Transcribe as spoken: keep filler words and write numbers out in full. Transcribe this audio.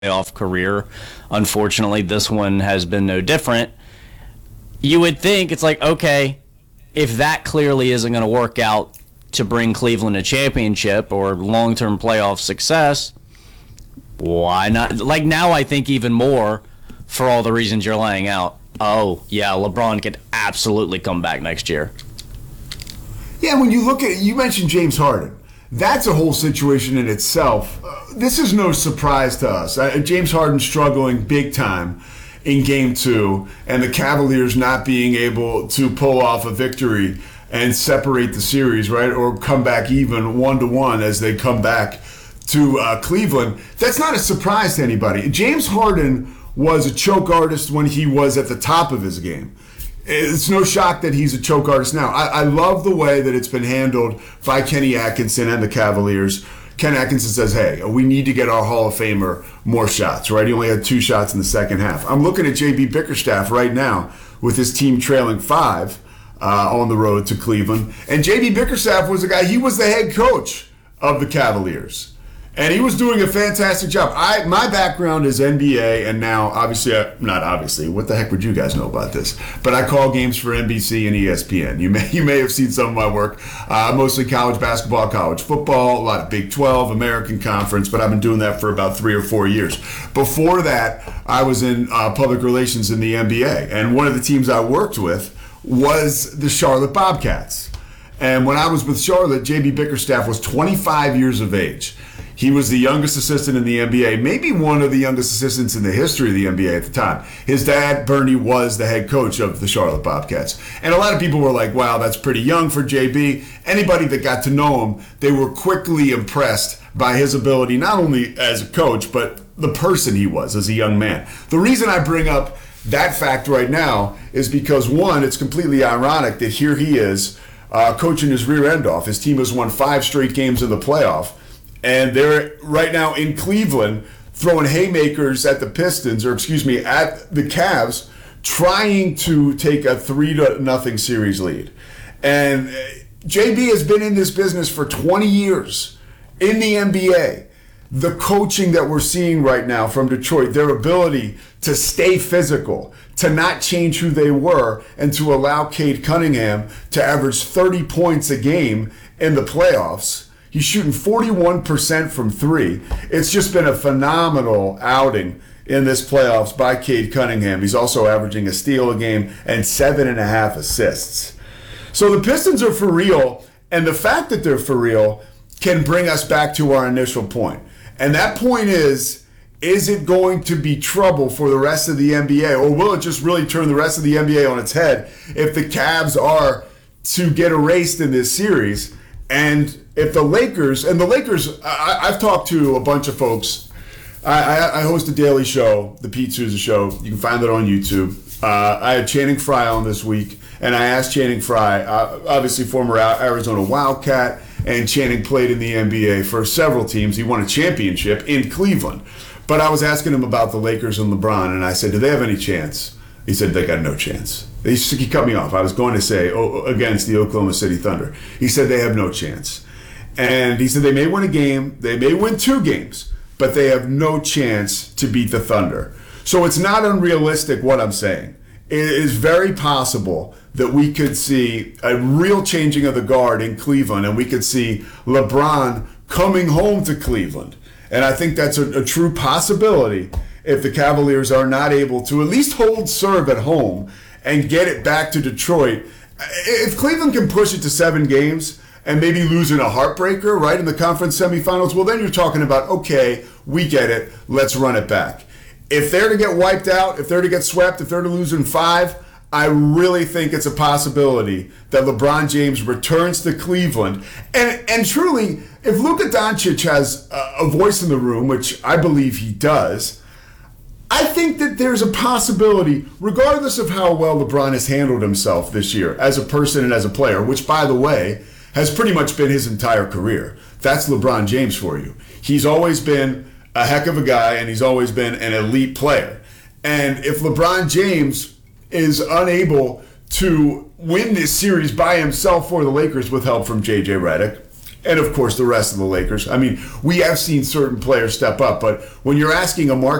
playoff career. Unfortunately, this one has been no different. You would think it's like, okay, if that clearly isn't going to work out to bring Cleveland a championship or long-term playoff success, why not? Like, now I think even more for all the reasons you're laying out. Oh, yeah, LeBron could absolutely come back next year. Yeah, when you look at it, you mentioned James Harden. That's a whole situation in itself. Uh, this is no surprise to us. Uh, James Harden struggling big time in game two, and the Cavaliers not being able to pull off a victory and separate the series, right? Or come back even one to one as they come back to uh, Cleveland. That's not a surprise to anybody. James Harden was a choke artist when he was at the top of his game. It's no shock that he's a choke artist now. I, I love the way that it's been handled by Kenny Atkinson and the Cavaliers. Ken Atkinson says, hey, we need to get our Hall of Famer more shots, right? He only had two shots in the second half. I'm looking at J B Bickerstaff right now with his team trailing five uh, on the road to Cleveland. And J B Bickerstaff was a guy, he was the head coach of the Cavaliers. And he was doing a fantastic job. I My background is N B A, and now, obviously, uh, not obviously, what the heck would you guys know about this? But I call games for N B C and E S P N. You may you may have seen some of my work, uh, mostly college basketball, college football, a lot of Big twelve, American Conference, but I've been doing that for about three or four years. Before that, I was in uh, public relations in the N B A, and one of the teams I worked with was the Charlotte Bobcats. And when I was with Charlotte, J B Bickerstaff was twenty-five years of age. He was the youngest assistant in the N B A, maybe one of the youngest assistants in the history of the N B A at the time. His dad, Bernie, was the head coach of the Charlotte Bobcats. And a lot of people were like, wow, that's pretty young for J B. Anybody that got to know him, they were quickly impressed by his ability, not only as a coach, but the person he was as a young man. The reason I bring up that fact right now is because, one, it's completely ironic that here he is uh, coaching his rear end off. His team has won five straight games in the playoff. And they're right now in Cleveland throwing haymakers at the Pistons, or excuse me, at the Cavs, trying to take a three to nothing series lead. And J B has been in this business for twenty years in the N B A. The coaching that we're seeing right now from Detroit, their ability to stay physical, to not change who they were, and to allow Cade Cunningham to average thirty points a game in the playoffs. He's shooting forty-one percent from three. It's just been a phenomenal outing in this playoffs by Cade Cunningham. He's also averaging a steal a game and seven and a half assists. So the Pistons are for real, and the fact that they're for real can bring us back to our initial point. And that point is, is it going to be trouble for the rest of the N B A, or will it just really turn the rest of the N B A on its head if the Cavs are to get erased in this series? And if the Lakers, and the Lakers, I, I've talked to a bunch of folks. I, I, I host a daily show, the Pete Souza Show. You can find it on YouTube. Uh, I had Channing Frye on this week, and I asked Channing Frye, uh, obviously former Arizona Wildcat, and Channing played in the N B A for several teams. He won a championship in Cleveland. But I was asking him about the Lakers and LeBron, and I said, do they have any chance? He said, they got no chance. He, he cut me off. I was going to say, oh, against the Oklahoma City Thunder. He said they have no chance. And he said they may win a game, they may win two games, but they have no chance to beat the Thunder. So it's not unrealistic what I'm saying. It is very possible that we could see a real changing of the guard in Cleveland, and we could see LeBron coming home to Cleveland. And I think that's a, a true possibility if the Cavaliers are not able to at least hold serve at home and get it back to Detroit. If Cleveland can push it to seven games and maybe lose in a heartbreaker, right, in the conference semifinals, well, then you're talking about, okay, we get it, let's run it back. If they're to get wiped out, if they're to get swept, if they're to lose in five, I really think it's a possibility that LeBron James returns to Cleveland. And and truly, if Luka Doncic has a voice in the room, which I believe he does, I think that there's a possibility, regardless of how well LeBron has handled himself this year as a person and as a player, which, by the way, has pretty much been his entire career. That's LeBron James for you. He's always been a heck of a guy, and he's always been an elite player. And if LeBron James is unable to win this series by himself for the Lakers with help from J J Redick, and of course the rest of the Lakers. I mean, we have seen certain players step up, but when you're asking a Mark